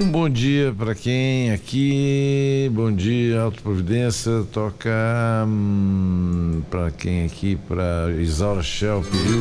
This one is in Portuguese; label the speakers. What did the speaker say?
Speaker 1: Bom dia para quem aqui, bom dia, Alto Providência, toca para quem aqui, para Isaura Shell pediu